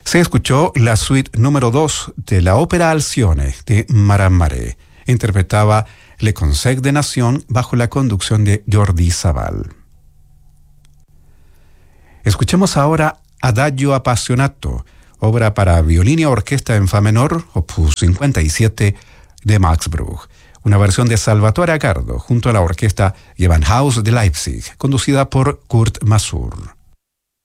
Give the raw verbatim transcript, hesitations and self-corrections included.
Se escuchó la suite número dos de la ópera Alcione de Maramaré. Interpretaba Le Conseil de Nation bajo la conducción de Jordi Savall. Escuchemos ahora Adagio Appassionato, obra para violín y orquesta en fa menor, opus cincuenta y siete, de Max Bruch. Una versión de Salvatore Accardo junto a la orquesta Gewandhaus de Leipzig, conducida por Kurt Masur.